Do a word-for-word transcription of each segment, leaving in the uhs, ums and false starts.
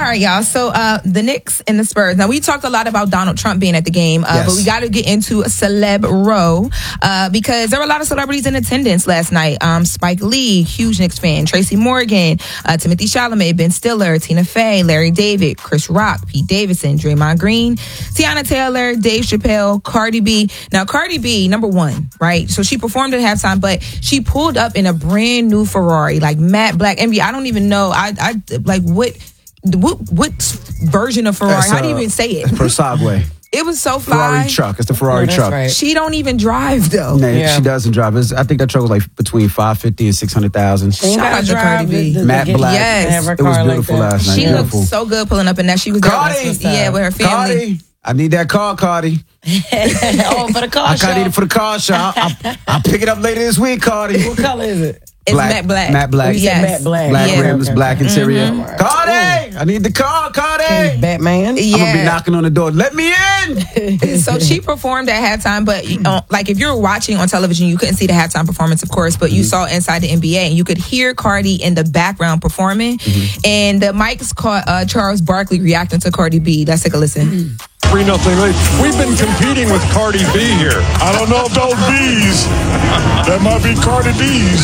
right, y'all. So uh, the Knicks and the Spurs. Now, we talked a lot about Donald Trump being at the game, uh, yes. but we got to get into a celeb row uh, because there were a lot of celebrities in attendance last night. Um, Spike Lee, huge Knicks fan. Tracy Morgan, uh, Timothée Chalamet, Ben Stiller, Tina Fey, Larry David, Chris Rock, Pete Davidson, Draymond Green, Tiana Taylor, Dave Chappelle, Cardi B. Now, Cardi B, number one, right? So she performed at halftime, but she pulled up in a brand new Ferrari, like matte black. Envy. I don't even know. I, I like what. What, what version of Ferrari? That's, How do you uh, even say it? Persagway. It was so fly. Ferrari truck. It's the Ferrari yeah, truck. Right. She don't even drive though. No, yeah. she doesn't drive. It's, I think that truck was like between five fifty and six hundred thousand. Shout out to Cardi B. Matte black. Yes, it was beautiful like last night. She beautiful. looked so good pulling up in that. She was Cardi, there, yeah, with her family. Cardi, I need that car, Cardi. Oh, for the car I show. need it for the car show. I'll, I'll, I'll pick it up later this week, Cardi. What color is it? It's black, matte black. Matte black. Yes. Matte black. Black yeah. rims, okay, black okay. interior. Mm-hmm. Cardi, I need the car, Cardi. Hey, Batman. Yeah. I'm gonna be knocking on the door. Let me in. So she performed at halftime, but uh, like if you were watching on television, you couldn't see the halftime performance, of course, but you mm-hmm. saw inside the N B A, and you could hear Cardi in the background performing, mm-hmm. and the mics caught uh, Charles Barkley reacting to Cardi B. Let's take a listen. Mm-hmm. three nothing lead. We've been competing with Cardi B here. I don't know if those B's. That might be Cardi B's.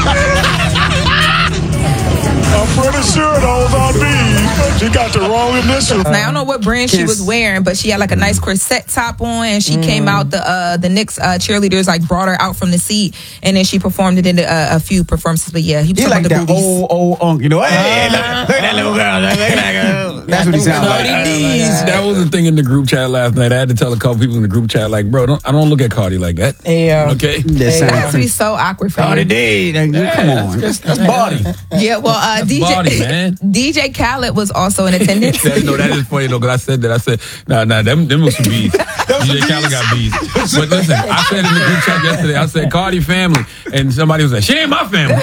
I'm pretty sure those are B's. She got the wrong initials. Now, I don't know what brand she was wearing, but she had like a nice corset top on, and she mm. came out, the uh, the Knicks uh, cheerleaders like brought her out from the seat, and then she performed it in a, a few performances. But yeah, he was He like the that boobies. old, old unk, you know, hey, look, look at that little girl. Look at that girl. That's what he sounds like. That was the thing in the group chat last night. I had to tell a couple people in the group chat, like, bro, don't, I don't look at Cardi like that. Yeah. Okay? That That has to be so awkward for Cardi you. D. Like, Yeah, come on. That's, that's body. Yeah, well, uh, D J body, man. D J Khaled was also in attendance. That, no, that is funny, though, because I said that. I said, nah, nah, them, them was some bees. D J Khaled got bees. But listen, I said in the group chat yesterday, I said, Cardi family. And somebody was like, she ain't my family.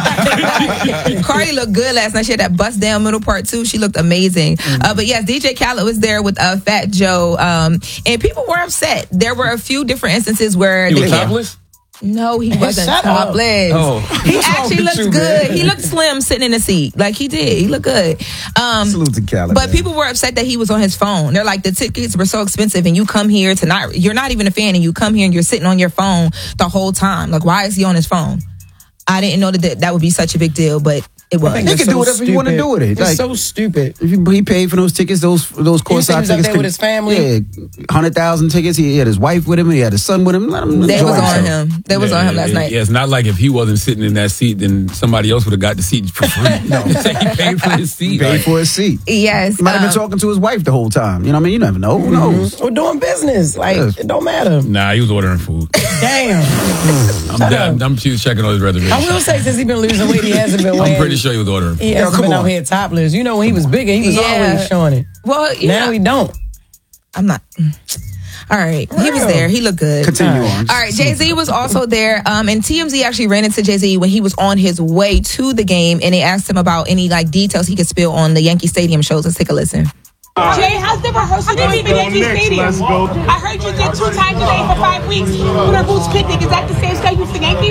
Cardi looked good last night. She had that bust down middle part too. She looked amazing. Mm-hmm. Uh, but yes, D J Khaled was there with uh, Fat Joe, um, and people were upset. There were a few different instances where He the was kid- topless? No, he wasn't Shut up. topless. Oh. He actually looked you, good. man? He looked slim sitting in the seat. Like he did. He looked good. Um, Salute to Khaled, But man. people were upset that he was on his phone. They're like, the tickets were so expensive, and you come here to not, you're not even a fan, and you come here and you're sitting on your phone the whole time. Like, why is he on his phone? I didn't know that that, that would be such a big deal, but it was. He It's can so do whatever he want to stupid. do with it. It's Like, so stupid. if he, he paid for those tickets, those those You courtside said he was up tickets. there with his family? Yeah, hundred thousand tickets. He had his wife with him. He had his son with him. Let him That enjoy was on himself. him. That was Yeah, on him yeah, last yeah. night. Yeah, it's not like if he wasn't sitting in that seat, then somebody else would have got the seat for free. No. He paid for his seat. He paid Like, for his seat. Yes. He might have been um, talking to his wife the whole time. You know what I mean? You never know. Who knows? We're doing business. Like, Yes. it don't matter. Nah, he was ordering food. Damn. I'm, I'm, I'm she was checking on his reservation. I will say, since he's been losing weight, he hasn't been weighing. I'm pretty sure he was ordering food. He hasn't come been on. out here topless. You know, when he was bigger, he was Yeah. always showing it. Well, you Now know, he don't. I'm not. All right. He was there. He looked good. Continue on. All right, Jay-Z was also there, um, and T M Z actually ran into Jay-Z when he was on his way to the game, and they asked him about any like details he could spill on the Yankee Stadium shows. Let's take a listen. Jay, how's the rehearsal going for Yankee Stadium? I heard you did two times a day for five weeks with a Boots Picnic. Is that the same schedule for Yankees?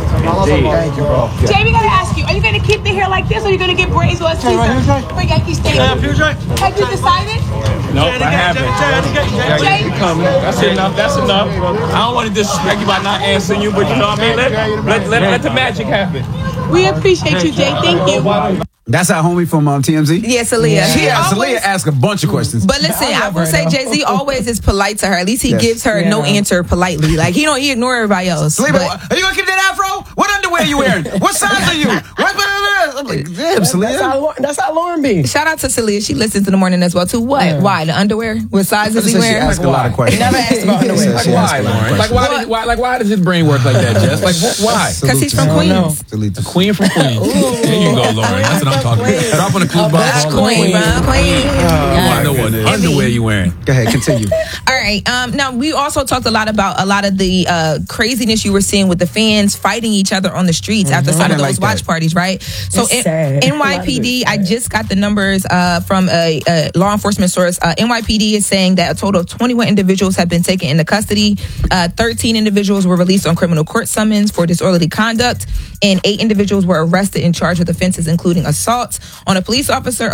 Thank you, bro. Jay, we gotta ask you, are you gonna keep the hair like this, or are you gonna get braids or a season for Yankee Stadium? Have you decided? Nope, I haven't. Jay, Coming. That's enough. That's enough. I don't want to disrespect you by not answering you, but you know what I mean? Let, let, let, let the magic happen. we appreciate you, Jay. Thank you. That's our homie from um, T M Z. Yeah, Celia. She He asked always- Aaliyah ask a bunch of questions. But listen, I will say Jay-Z always is polite to her. At least he Yes. gives her Yeah. no answer politely. Like he don't he ignore everybody else. Aaliyah, But- are you gonna keep that afro? What underwear are you wearing? What size are you? What? I'm like, damn, That's Aaliyah. how, Lauren- that's how Lauren be. Shout out to Celia. She listens in the morning as well too. What? Yeah. Why? The underwear? What size is She he wearing? asked a lot of questions. Never asked about She underwear. said she Like asked why, a lot of Lauren? Like questions. why, did, why? Like why does his brain work like that, Jess? Like wh- why? Because he's from I don't know. Queens. Salute to- Queen from Queens. There you go, Lauren. That's what I'm talking about. Drop on the clue box. That's Queen, bro. Queen. I know what underwear you wearing. Go ahead, continue. All right. Um, now, we also talked a lot about a lot of the uh, craziness you were seeing with the fans fighting each other on the streets after some I of didn't those like watch that. parties, right? So, It's N- sad. N Y P D, I just got the numbers uh, from a, a law enforcement source. Uh, N Y P D is saying that a total of twenty-one individuals have been taken into custody. Uh, thirteen individuals were released on criminal court summons for disorderly conduct, and eight individuals were arrested and charged with offenses including assault on a police officer,